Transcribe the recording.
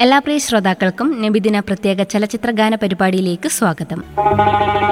എല്ലാ പ്രിയ ശ്രോതാക്കൾക്കും നബിദിന പ്രത്യേക ചലച്ചിത്ര ഗാന പരിപാടിയിലേക്ക് സ്വാഗതം.